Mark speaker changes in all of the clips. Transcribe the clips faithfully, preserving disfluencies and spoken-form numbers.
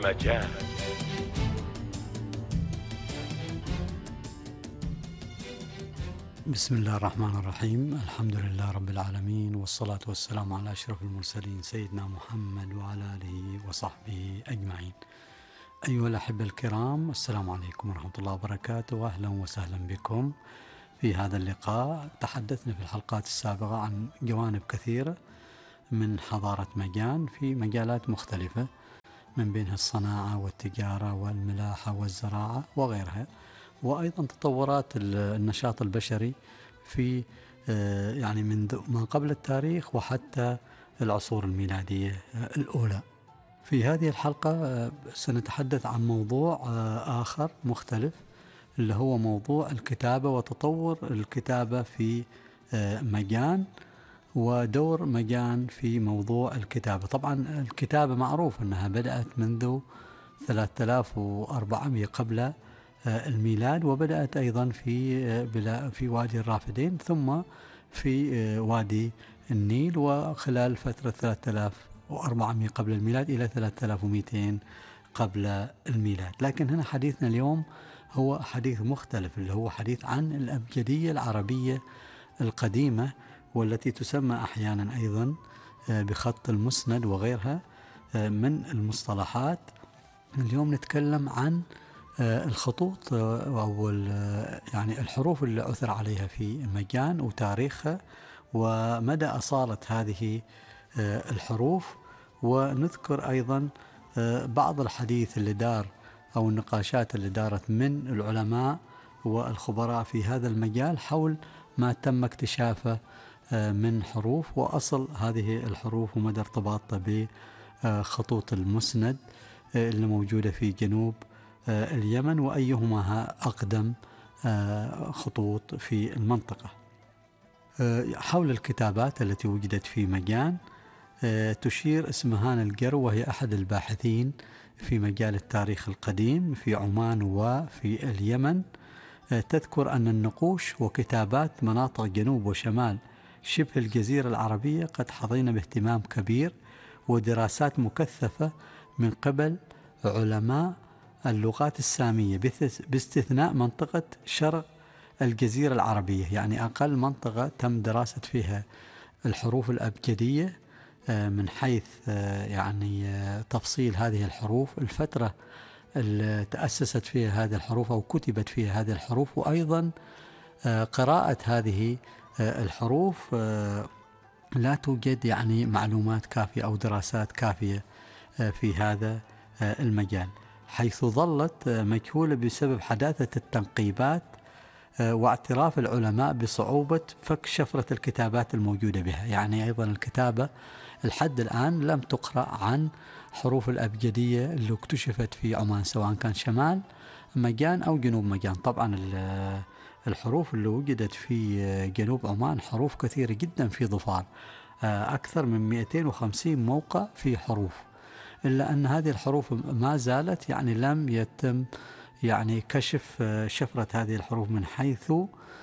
Speaker 1: مجال.
Speaker 2: بسم الله الرحمن الرحيم. الحمد لله رب العالمين، والصلاة والسلام على أشرف المرسلين سيدنا محمد وعلى آله وصحبه أجمعين. أيها الأحبة الكرام، السلام عليكم ورحمة الله وبركاته، وأهلا وسهلا بكم في هذا اللقاء. تحدثنا في الحلقات السابقة عن جوانب كثيرة من حضارة مجان في مجالات مختلفة، من بينها الصناعة والتجارة والملاحة والزراعة وغيرها، وأيضا تطورات النشاط البشري في يعني منذ ما قبل التاريخ وحتى العصور الميلادية الأولى. في هذه الحلقة سنتحدث عن موضوع آخر مختلف، اللي هو موضوع الكتابة وتطور الكتابة في مجان ودور مجان في موضوع الكتابة. طبعا الكتابة معروف أنها بدأت منذ ثلاثة آلاف وأربعمائة قبل الميلاد، وبدأت أيضا في في وادي الرافدين، ثم في وادي النيل، وخلال فترة ثلاثة آلاف وأربعمائة قبل الميلاد إلى ثلاثة آلاف ومئتين قبل الميلاد. لكن هنا حديثنا اليوم هو حديث مختلف، اللي هو حديث عن الأبجدية العربية القديمة، والتي تسمى أحيانا أيضا بخط المسند وغيرها من المصطلحات. اليوم نتكلم عن الخطوط أو يعني الحروف اللي عثر عليها في مجان وتاريخها ومدى أصالة هذه الحروف، ونذكر أيضا بعض الحديث اللي دار أو النقاشات اللي دارت من العلماء والخبراء في هذا المجال حول ما تم اكتشافه من حروف وأصل هذه الحروف ومدى ارتباطها بخطوط المسند اللي موجودة في جنوب اليمن، وأيهما أقدم خطوط في المنطقة. حول الكتابات التي وجدت في مجان تشير اسمهان القرو، وهي أحد الباحثين في مجال التاريخ القديم في عمان وفي اليمن، تذكر أن النقوش وكتابات مناطق جنوب وشمال شبه الجزيرة العربية قد حظينا باهتمام كبير ودراسات مكثفة من قبل علماء اللغات السامية، باستثناء منطقة شرق الجزيرة العربية، يعني أقل منطقة تم دراسة فيها الحروف الأبجدية من حيث يعني تفصيل هذه الحروف، الفترة اللي تأسست فيها هذه الحروف أو كتبت فيها هذه الحروف، وأيضا قراءة هذه الحروف. لا توجد يعني معلومات كافية أو دراسات كافية في هذا المجال، حيث ظلت مجهولة بسبب حداثة التنقيبات واعتراف العلماء بصعوبة فك شفرة الكتابات الموجودة بها. يعني أيضا الكتابة لحد الآن لم تقرأ عن حروف الأبجدية اللي اكتشفت في عمان، سواء كان شمال مجان أو جنوب مجان. طبعا الحروف اللي وجدت في جنوب عمان حروف كثيرة جدا في ظفار، أكثر من مئتين وخمسين موقع في حروف، إلا أن هذه الحروف ما زالت يعني لم يتم يعني كشف شفرة هذه الحروف من حيث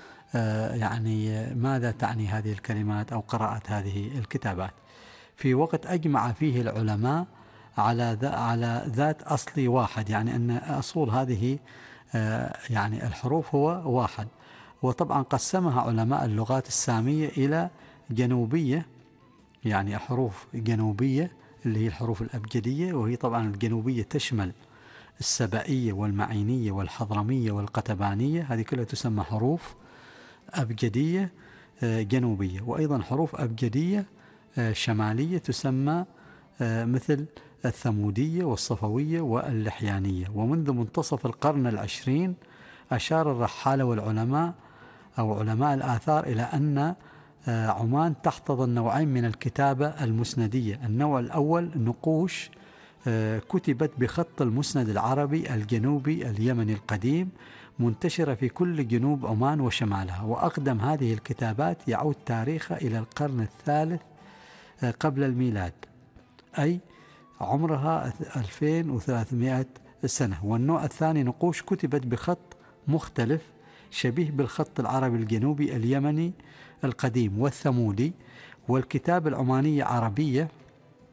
Speaker 2: يعني ماذا تعني هذه الكلمات أو قراءة هذه الكتابات، في وقت أجمع فيه العلماء على على ذات أصل واحد، يعني أن أصول هذه يعني الحروف هو واحد. وطبعا قسمها علماء اللغات السامية إلى جنوبية، يعني حروف جنوبية اللي هي الحروف الأبجدية، وهي طبعا الجنوبية تشمل السبائية والمعينية والحضرمية والقتبانية، هذه كلها تسمى حروف أبجدية جنوبية. وأيضا حروف أبجدية شمالية تسمى مثل الثمودية والصفوية واللحيانية. ومنذ منتصف القرن العشرين أشار الرحالة والعلماء أو علماء الآثار إلى أن عمان تحتضن نوعين من الكتابة المسندية. النوع الأول نقوش كتبت بخط المسند العربي الجنوبي اليمني القديم، منتشرة في كل جنوب عمان وشمالها، وأقدم هذه الكتابات يعود تاريخها إلى القرن الثالث قبل الميلاد، أي عمرها ألفين وثلاثمائة سنة. والنوع الثاني نقوش كتبت بخط مختلف شبيه بالخط العربي الجنوبي اليمني القديم والثمودي، والكتابة العمانية عربية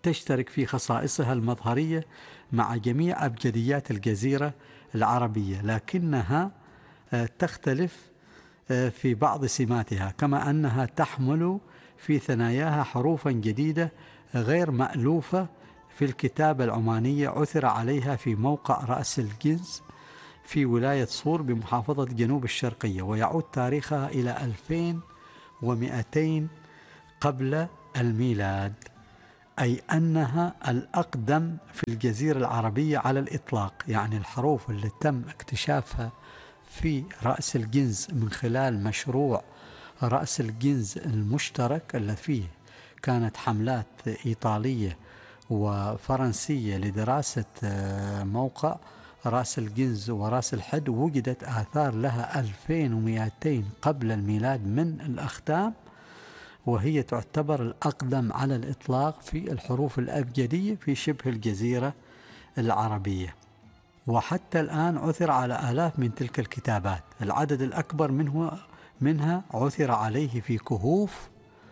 Speaker 2: تشترك في خصائصها المظهرية مع جميع أبجديات الجزيرة العربية، لكنها تختلف في بعض سماتها، كما أنها تحمل في ثناياها حروفا جديدة غير مألوفة في الكتابة العمانية، عثر عليها في موقع رأس الجنز في ولاية صور بمحافظة جنوب الشرقية، ويعود تاريخها إلى ألفين ومئتين قبل الميلاد، أي أنها الأقدم في الجزيرة العربية على الإطلاق. يعني الحروف اللي تم اكتشافها في رأس الجنز من خلال مشروع رأس الجنز المشترك اللي فيه كانت حملات إيطالية وفرنسية لدراسة موقع رأس الجنز ورأس الحد، وجدت آثار لها ألفين ومئتين قبل الميلاد من الأختام، وهي تعتبر الأقدم على الإطلاق في الحروف الأبجدية في شبه الجزيرة العربية. وحتى الآن عثر على آلاف من تلك الكتابات، العدد الأكبر منه منها عثر عليه في كهوف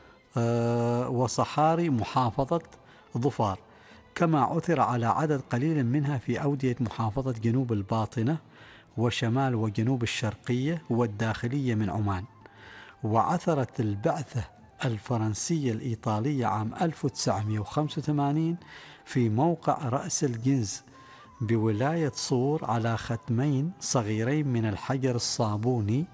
Speaker 2: وصحاري محافظة ظفار، كما عثر على عدد قليل منها في أودية محافظة جنوب الباطنة وشمال وجنوب الشرقية والداخلية من عمان. وعثرت البعثة الفرنسية الإيطالية عام ألف وتسعمئة وخمسة وثمانين في موقع رأس الجنز بولاية صور على ختمين صغيرين من الحجر الصابوني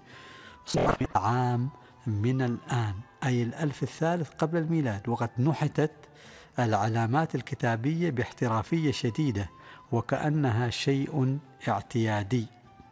Speaker 2: عام من الآن، أي الألف الثالث قبل الميلاد. وقد نحتت العلامات الكتابية باحترافية شديدة وكأنها شيء اعتيادي.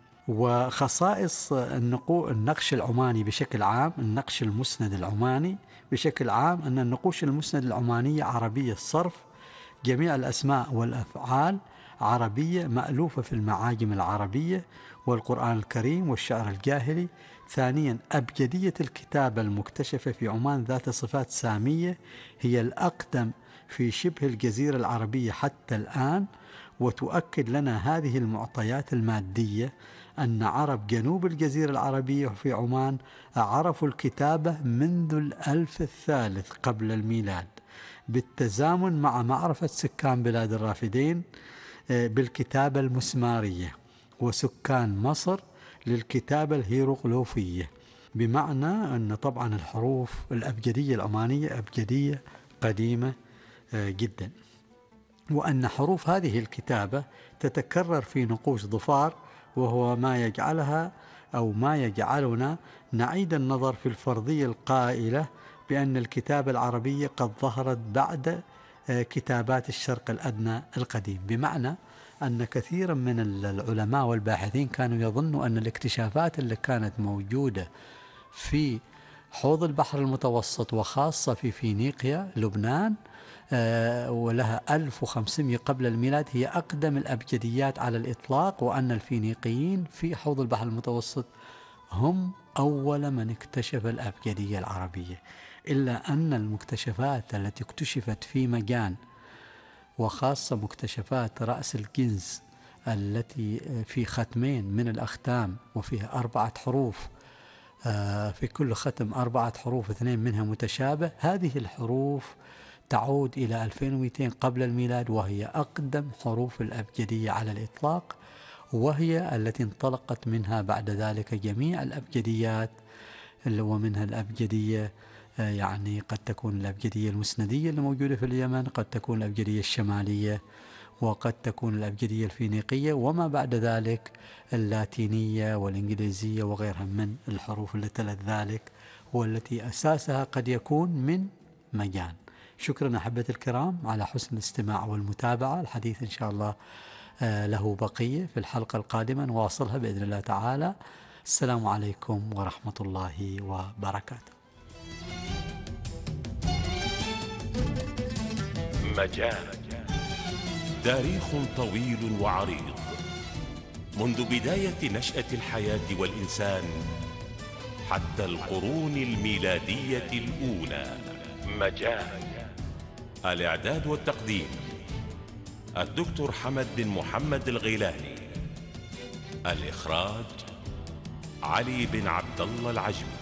Speaker 2: وخصائص النقش العماني بشكل عام، النقش المسند العماني بشكل عام، أن النقوش المسند العمانية عربية الصرف، جميع الأسماء والأفعال عربية مألوفة في المعاجم العربية والقرآن الكريم والشعر الجاهلي. ثانيا، أبجدية الكتابة المكتشفة في عمان ذات صفات سامية، هي الأقدم في شبه الجزيرة العربية حتى الآن، وتؤكد لنا هذه المعطيات المادية أن عرب جنوب الجزيرة العربية في عمان عرفوا الكتابة منذ الألف الثالث قبل الميلاد، بالتزامن مع معرفة سكان بلاد الرافدين بالكتابة المسمارية وسكان مصر للكتابة الهيروغليفية، بمعنى أن طبعا الحروف الأبجدية العمانية أبجدية قديمة جدا، وأن حروف هذه الكتابة تتكرر في نقوش ظفار، وهو ما يجعلها أو ما يجعلنا نعيد النظر في الفرضية القائلة بأن الكتابة العربية قد ظهرت بعد كتابات الشرق الأدنى القديم، بمعنى أن كثيرا من العلماء والباحثين كانوا يظنوا أن الاكتشافات اللي كانت موجودة في حوض البحر المتوسط وخاصة في فينيقيا لبنان آه ولها ألف وخمسمئة قبل الميلاد هي أقدم الأبجديات على الإطلاق، وأن الفينيقيين في حوض البحر المتوسط هم أول من اكتشف الأبجدية العربية، إلا أن المكتشفات التي اكتشفت في مجان وخاصة مكتشفات رأس الجنز التي في ختمين من الأختام وفيها أربعة حروف في كل ختم أربعة حروف اثنين منها متشابه، هذه الحروف تعود إلى ألفين ومئتين قبل الميلاد، وهي أقدم حروف الأبجدية على الإطلاق، وهي التي انطلقت منها بعد ذلك جميع الأبجديات، ومنها الأبجدية يعني قد تكون الأبجدية المسندية اللي موجودة في اليمن، قد تكون الأبجدية الشمالية، وقد تكون الأبجدية الفينيقية، وما بعد ذلك اللاتينية والإنجليزية وغيرها من الحروف التي تلت ذلك، والتي أساسها قد يكون من مجان. شكرا أحبتي الكرام على حسن الاستماع والمتابعة. الحديث إن شاء الله له بقية في الحلقة القادمة نواصلها بإذن الله تعالى. السلام عليكم ورحمة الله وبركاته.
Speaker 1: مجال تاريخ طويل وعريض منذ بداية نشأة الحياة والإنسان حتى القرون الميلادية الأولى. مجال الإعداد والتقديم الدكتور حمد بن محمد الغيلاني، الإخراج علي بن عبد الله العجمي.